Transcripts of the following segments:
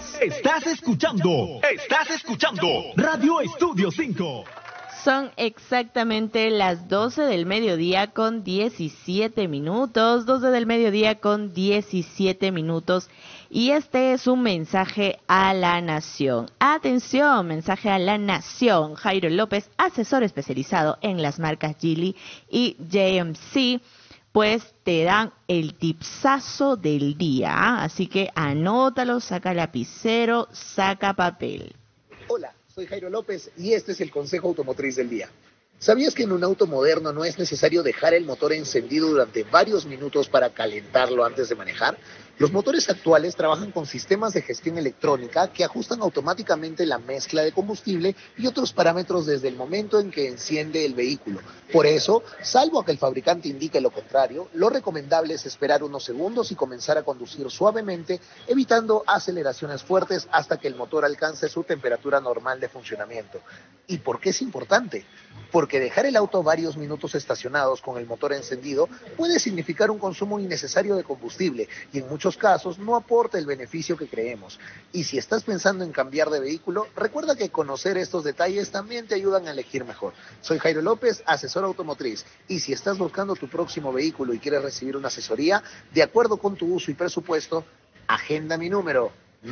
Estás escuchando Radio Estudio 5. Son exactamente las 12 del mediodía con 17 minutos, 12 del mediodía con 17 minutos, y este es un mensaje a la nación. Atención, mensaje a la nación. Jairo López, asesor especializado en las marcas Geely y JMC, pues te dan el tipsazo del día, así que anótalo, saca lapicero, saca papel. Hola, soy Jairo López y este es el consejo automotriz del día. ¿Sabías que en un auto moderno no es necesario dejar el motor encendido durante varios minutos para calentarlo antes de manejar? Los motores actuales trabajan con sistemas de gestión electrónica que ajustan automáticamente la mezcla de combustible y otros parámetros desde el momento en que enciende el vehículo. Por eso, salvo a que el fabricante indique lo contrario, lo recomendable es esperar unos segundos y comenzar a conducir suavemente, evitando aceleraciones fuertes hasta que el motor alcance su temperatura normal de funcionamiento. ¿Y por qué es importante? Porque dejar el auto varios minutos estacionados con el motor encendido puede significar un consumo innecesario de combustible y en muchos casos no aporta el beneficio que creemos. Y si estás pensando en cambiar de vehículo, recuerda que conocer estos detalles también te ayudan a elegir mejor. Soy Jairo López, asesor automotriz, y si estás buscando tu próximo vehículo y quieres recibir una asesoría, de acuerdo con tu uso y presupuesto, agenda mi número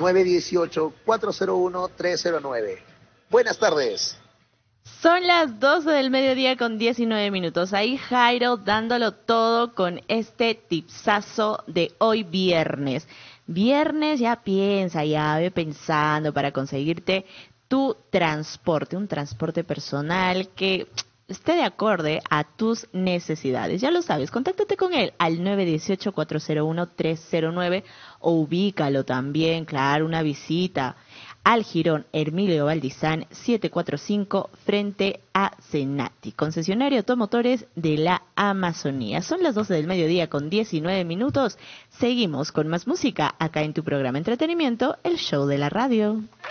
918-401-309. Buenas tardes. Son las 12 del mediodía con 19 minutos. Ahí Jairo dándolo todo con este tipsazo de hoy viernes. Viernes, ya piensa, ya ve pensando para conseguirte tu transporte, un transporte personal que esté de acorde a tus necesidades. Ya lo sabes, contáctate con él al 918-401-309 o ubícalo también, claro, una visita al Jirón Hermilio Valdizán 745 frente a Cenati, concesionario automotores de la Amazonía. Son las 12 del mediodía con 19 minutos. Seguimos con más música acá en tu programa Entretenimiento, el show de la radio.